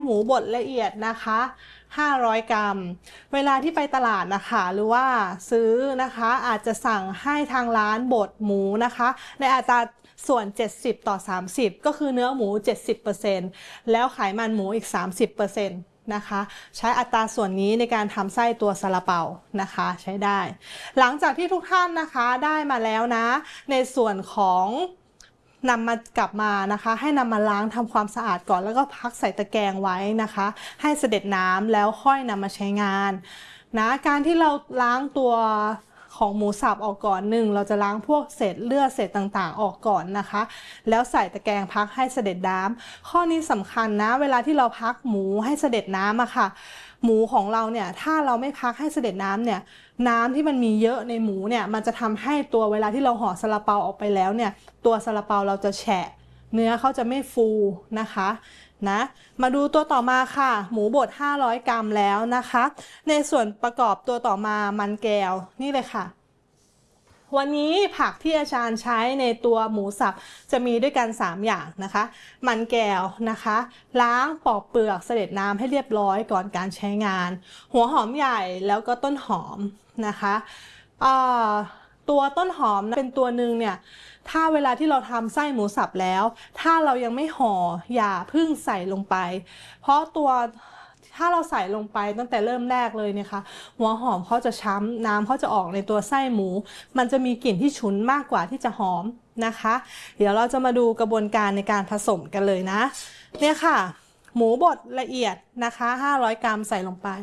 หมูบดละเอียดนะคะ500 กรัมเวลาที่ไปตลาดนะคะหรือว่าซื้อนะคะอาจจะสั่งให้ทางร้านบดหมูนะคะในอัตราส่วน70:30ก็คือเนื้อหมู 70%แล้วไขมันหมูอีก 30%นะคะใช้อัตราส่วนนี้ในการทำไส้ตัวซาลาเปานะคะใช้ได้หลังจากที่ทุกท่านนะคะได้มาแล้วนะในส่วนของนำมากลับมานะคะให้นำมาล้างทำความสะอาดก่อนแล้วก็พักใส่ตะแกรงไว้นะคะให้เสด็จน้ำแล้วค่อยนำมาใช้งานนะการที่เราล้างตัวของหมูสับออกก่อนเราจะล้างพวกเศษเลือดเศษต่างๆออกก่อนนะคะแล้วใส่ตะแกรงพักให้เสด็จน้ำข้อนี้สำคัญนะเวลาที่เราพักหมูให้เสด็จน้ำอะค่ะหมูของเราเนี่ยถ้าเราไม่พักให้เสด็จน้ำเนี่ยน้ำที่มันมีเยอะในหมูเนี่ยมันจะทำให้ตัวเวลาที่เราห่อซาลาเปาออกไปแล้วเนี่ยตัวซาลาเปาเราจะแฉะเนื้อเขาจะไม่ฟูนะคะนะมาดูตัวต่อมาค่ะหมูบด500 กรัมแล้วนะคะในส่วนประกอบตัวต่อมามันแก้วนี่เลยค่ะวันนี้ผักที่อาจารย์ใช้ในตัวหมูสับจะมีด้วยกัน3อย่างนะคะมันแก้วนะคะล้างปอกเปลือกเสด็จน้ำให้เรียบร้อยก่อนการใช้งานหัวหอมใหญ่แล้วก็ต้นหอมนะคะตัวต้นหอมเป็นตัวหนึ่งเนี่ยถ้าเวลาที่เราทำไส้หมูสับแล้วถ้าเรายังไม่ห่ออย่าเพิ่งใส่ลงไปเพราะถ้าเราใส่ลงไปตั้งแต่เริ่มแรกเลยเนี่ยค่ะหัวหอมเขาจะช้ำน้ำเขาจะออกในตัวไส้หมูมันจะมีกลิ่นที่ฉุนมากกว่าที่จะหอมนะคะเดี๋ยวเราจะมาดูกระบวนการในการผสมกันเลยนะเนี่ยค่ะหมูบดละเอียดนะคะ500 กรัมใส่ลงไป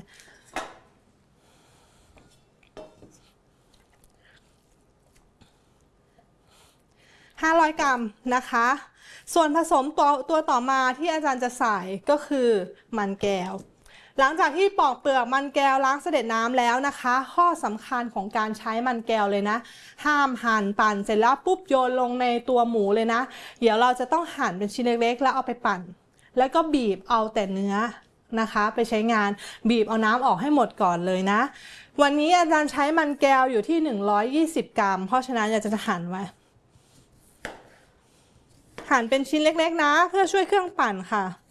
500 กรัมนะคะส่วนผสมตัวต่อมาที่อาจารย์จะใส่ก็คือมันแก้วหลังจากที่ปอกเปลือกมันแก้วล้างเสด็จน้ำแล้วนะคะข้อสำคัญของการใช้มันแก้วเลยนะห้ามหั่นปั่นเสร็จแล้วปุ๊บโยนลงในตัวหมูเลยนะเดี๋ยวเราจะต้องหั่นเป็นชิ้นเล็กๆแล้วเอาไปปั่นแล้วก็บีบเอาแต่เนื้อนะคะไปใช้งานบีบเอาน้ำออกให้หมดก่อนเลยนะวันนี้อาจารย์ใช้มันแก้วอยู่ที่120 กรัมเพราะฉะนั้นอยากจะหั่นไว้หั่นเป็นชิ้นเล็กๆนะเพื่อช่วยเครื่องปั่นค่ะ